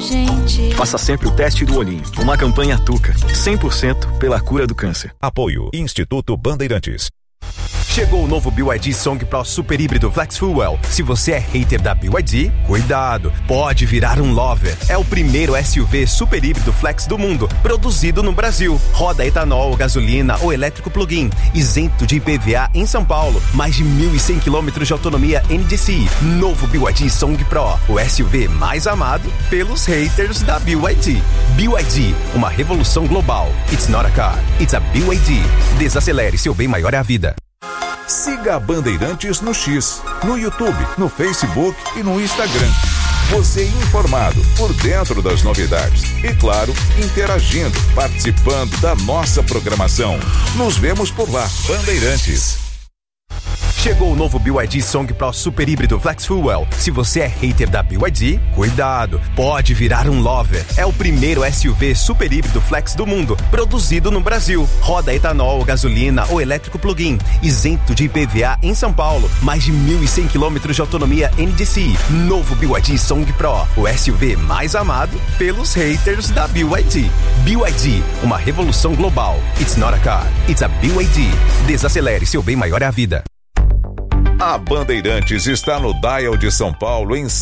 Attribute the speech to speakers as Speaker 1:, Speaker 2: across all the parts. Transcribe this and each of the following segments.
Speaker 1: gente.
Speaker 2: Faça sempre o teste do olhinho. Uma campanha Tuca, 100% pela cura do câncer.
Speaker 3: Apoio Instituto Bandeirantes.
Speaker 4: Chegou o novo BYD Song Pro Super Híbrido Flex Fuel. Se você é hater da BYD, cuidado, pode virar um lover. É o primeiro SUV super híbrido flex do mundo, produzido no Brasil. Roda etanol, gasolina ou elétrico plug-in, isento de IPVA em São Paulo. Mais de 1.100 km de autonomia NDCi. Novo BYD Song Pro, o SUV mais amado pelos haters da BYD. BYD, uma revolução global. It's not a car, it's a BYD. Desacelere, seu bem maior é a vida.
Speaker 3: Siga a Bandeirantes no X, no YouTube, no Facebook e no Instagram. Você informado, por dentro das novidades e, claro, interagindo, participando da nossa programação. Nos vemos por lá, Bandeirantes.
Speaker 4: Chegou o novo BYD Song Pro Super Híbrido Flex Fuel. Se você é hater da BYD, cuidado, pode virar um lover. É o primeiro SUV super híbrido flex do mundo, produzido no Brasil. Roda etanol, gasolina ou elétrico plug-in, isento de IPVA em São Paulo. Mais de 1.100 km de autonomia NDCi. Novo BYD Song Pro, o SUV mais amado pelos haters da BYD. BYD, uma revolução global. It's not a car, it's a BYD. Desacelere, seu bem maior é a vida.
Speaker 3: A Bandeirantes está no Dial de São Paulo em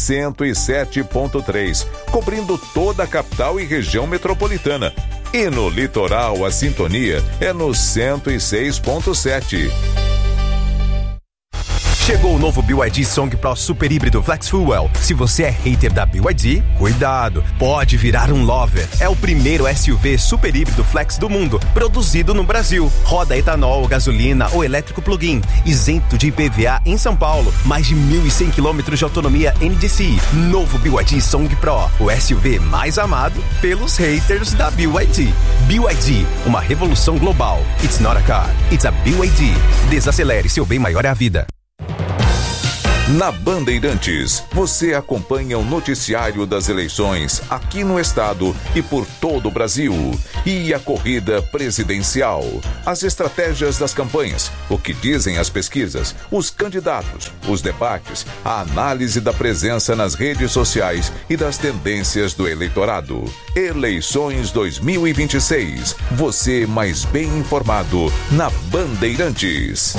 Speaker 3: 107.3, cobrindo toda a capital e região metropolitana. E no litoral, a sintonia é no 106.7.
Speaker 4: Chegou o novo BYD Song Pro Super Híbrido Flex Fuel. Se você é hater da BYD, cuidado, pode virar um lover. É o primeiro SUV super híbrido flex do mundo, produzido no Brasil. Roda etanol, gasolina ou elétrico plug-in, isento de IPVA em São Paulo. Mais de 1.100 km de autonomia NDCi. Novo BYD Song Pro, o SUV mais amado pelos haters da BYD. BYD, uma revolução global. It's not a car, it's a BYD. Desacelere, seu bem maior é a vida.
Speaker 3: Na Bandeirantes, você acompanha o noticiário das eleições aqui no estado e por todo o Brasil. E a corrida presidencial, as estratégias das campanhas, o que dizem as pesquisas, os candidatos, os debates, a análise da presença nas redes sociais e das tendências do eleitorado. Eleições 2026. Você mais bem informado na Bandeirantes.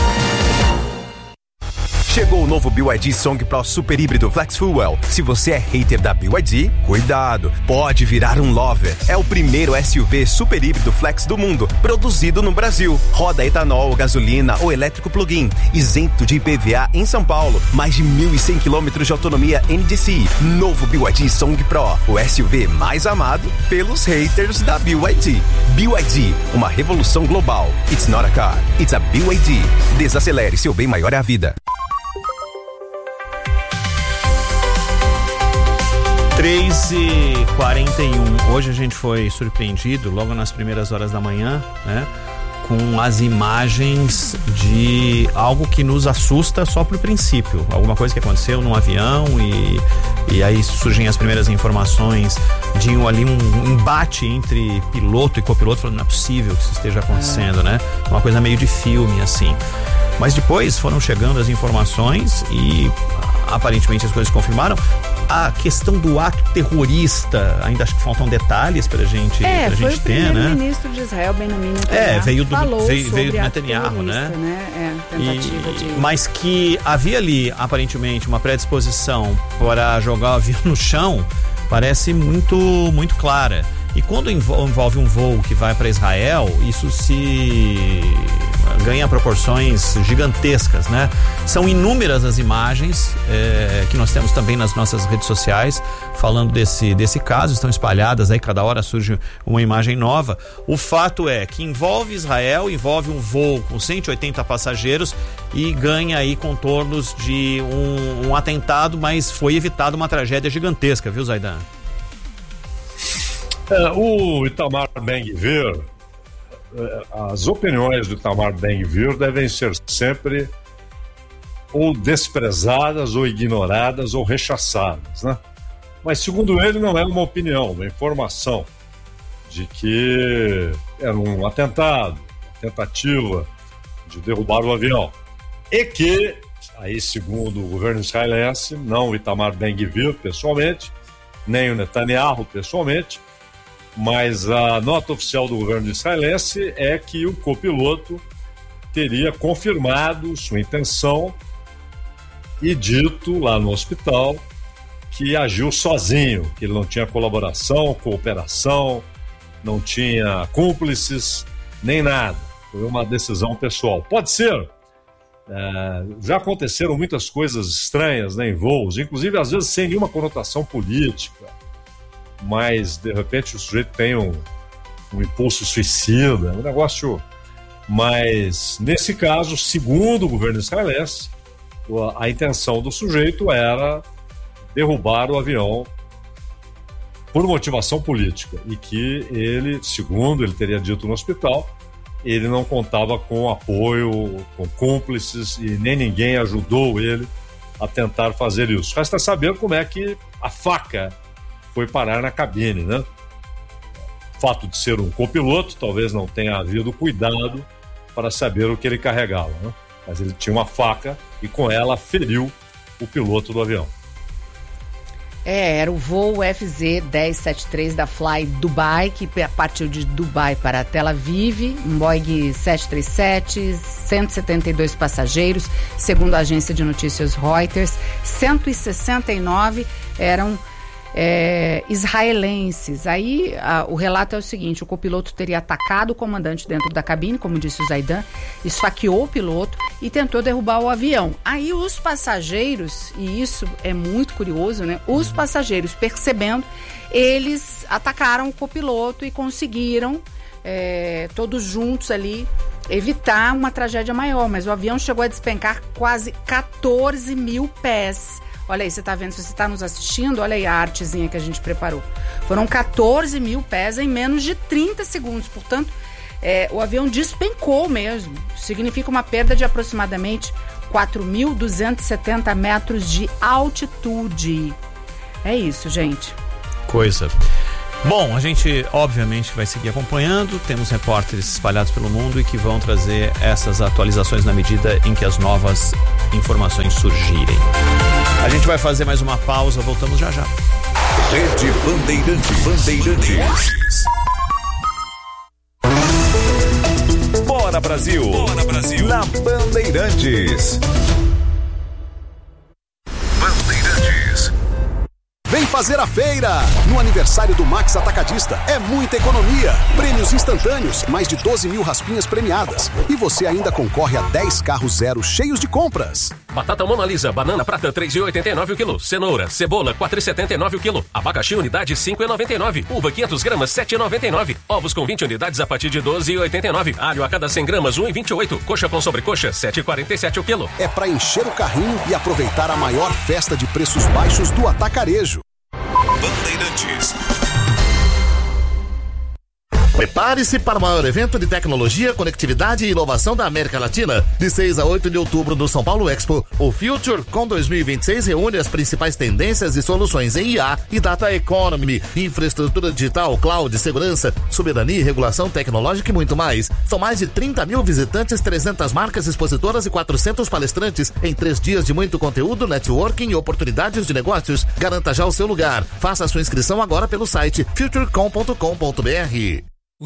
Speaker 4: Chegou o novo BYD Song Pro Super Híbrido Flex Fuel. Se você é hater da BYD, cuidado, pode virar um lover. É o primeiro SUV super híbrido flex do mundo, produzido no Brasil. Roda etanol, gasolina ou elétrico plug-in, isento de IPVA em São Paulo. Mais de 1.100 km de autonomia NDCi. Novo BYD Song Pro, o SUV mais amado pelos haters da BYD. BYD, uma revolução global. It's not a car, it's a BYD. Desacelere, seu bem maior é a vida.
Speaker 5: 3h41. Hoje a gente foi surpreendido logo nas primeiras horas da manhã, né, com as imagens de algo que nos assusta só por princípio. Alguma coisa que aconteceu num avião e aí surgem as primeiras informações de um embate entre piloto e copiloto, falando, não é possível que isso esteja acontecendo, né? Uma coisa meio de filme, assim. Mas depois foram chegando as informações e aparentemente as coisas confirmaram. A questão do ato terrorista, ainda acho que faltam detalhes pra gente ter, né?
Speaker 6: Foi o primeiro-ministro de Israel, Benjamin Netanyahu,
Speaker 5: veio do
Speaker 6: sobre
Speaker 5: Netanyahu, né?
Speaker 6: Tentativa de...
Speaker 5: Mas que havia ali, aparentemente, uma predisposição para jogar o avião no chão, parece muito, muito clara. E quando envolve um voo que vai para Israel, isso se ganha proporções gigantescas, né? São inúmeras as imagens que nós temos também nas nossas redes sociais falando desse caso, estão espalhadas aí, cada hora surge uma imagem nova. O fato é que envolve Israel, envolve um voo com 180 passageiros e ganha aí contornos de um atentado, mas foi evitada uma tragédia gigantesca, viu, Zaidan?
Speaker 7: O Itamar Ben-Gvir, as opiniões do Itamar Ben-Gvir devem ser sempre ou desprezadas, ou ignoradas, ou rechaçadas, né? Mas segundo ele não é uma opinião, uma informação de que era um atentado, uma tentativa de derrubar o avião. E que, aí segundo o governo israelense, não o Itamar Ben-Gvir pessoalmente, nem o Netanyahu pessoalmente, mas a nota oficial do governo israelense é que o copiloto teria confirmado sua intenção e dito lá no hospital que agiu sozinho, que ele não tinha colaboração, cooperação, não tinha cúmplices, nem nada. Foi uma decisão pessoal. Pode ser. Já aconteceram muitas coisas estranhas, né, em voos, inclusive às vezes sem nenhuma conotação política, mas de repente o sujeito tem um impulso suicida, um negócio. Mas nesse caso, segundo o governo israelense, a intenção do sujeito era derrubar o avião por motivação política e que ele, segundo ele teria dito no hospital, ele não contava com apoio, com cúmplices e nem ninguém ajudou ele a tentar fazer isso. Resta saber como é que a faca foi parar na cabine, né? O fato de ser um copiloto, talvez não tenha havido cuidado para saber o que ele carregava, né? Mas ele tinha uma faca e com ela feriu o piloto do avião.
Speaker 6: Era o voo FZ-1073 da Fly Dubai, que partiu de Dubai para Tel Aviv, um Boeing 737, 172 passageiros, segundo a agência de notícias Reuters, 169 eram israelenses. Aí o relato é o seguinte: o copiloto teria atacado o comandante dentro da cabine, como disse o Zaidan, esfaqueou o piloto e tentou derrubar o avião. Aí os passageiros, e isso é muito curioso, né? Os passageiros, percebendo, eles atacaram o copiloto e conseguiram todos juntos ali evitar uma tragédia maior, mas o avião chegou a despencar quase 14 mil pés. Olha aí, você está vendo, se você está nos assistindo, olha aí a artezinha que a gente preparou. Foram 14 mil pés em menos de 30 segundos, portanto, o avião despencou mesmo. Significa uma perda de aproximadamente 4.270 metros de altitude. É isso, gente.
Speaker 5: Coisa. Bom, a gente obviamente vai seguir acompanhando, temos repórteres espalhados pelo mundo e que vão trazer essas atualizações na medida em que as novas informações surgirem. A gente vai fazer mais uma pausa, voltamos já já.
Speaker 3: Rede Bandeirantes. Bora Brasil! Bora Brasil! Na Bandeirantes.
Speaker 1: Vem fazer a feira! No aniversário do Max Atacadista, é muita economia. Prêmios instantâneos, mais de 12 mil raspinhas premiadas. E você ainda concorre a 10 carros zero cheios de compras.
Speaker 8: Batata Mona Lisa, banana prata, 3,89 o quilo. Cenoura, cebola, 4,79 o quilo. Abacaxi, unidade, 5,99. Uva, 500 gramas, 7,99. Ovos com 20 unidades a partir de 12,89. Alho a cada 100 gramas, 1,28. Coxa com sobrecoxa, 7,47 o quilo.
Speaker 1: É para encher o carrinho e aproveitar a maior festa de preços baixos do atacarejo.
Speaker 3: Bandeirantes.
Speaker 9: Prepare-se para o maior evento de tecnologia, conectividade e inovação da América Latina. De 6 a 8 de outubro no São Paulo Expo, o FutureCon 2026 reúne as principais tendências e soluções em IA e Data Economy, infraestrutura digital, cloud, segurança, soberania, regulação tecnológica e muito mais. São mais de 30 mil visitantes, 300 marcas expositoras e 400 palestrantes em 3 dias de muito conteúdo, networking e oportunidades de negócios. Garanta já o seu lugar. Faça a sua inscrição agora pelo site futurecon.com.br.